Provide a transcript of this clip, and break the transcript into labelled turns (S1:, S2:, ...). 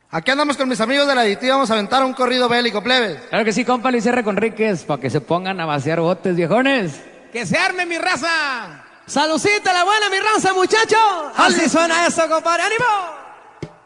S1: Aquí andamos con mis amigos de la adictiva, vamos a aventar un corrido bélico, plebes.
S2: Claro que sí, compa Luis R. Conríquez, para que se pongan a vaciar botes, viejones.
S3: ¡Que se arme mi raza!
S4: ¡Salucita la buena, mi raza, muchachos! Así suena eso, compadre. ¡Ánimo!